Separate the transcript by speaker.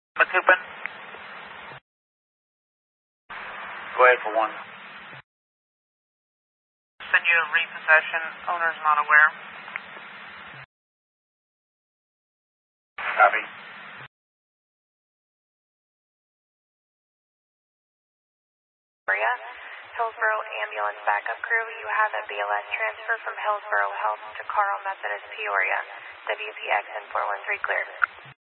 Speaker 1: McCoupin. Go ahead for one. Send you a repossession. Owner's not aware. Copy.
Speaker 2: Hillsborough Ambulance Backup Crew, you have a BLS transfer from Hillsborough Health to Carl Methodist Peoria. WPX and 413 clear.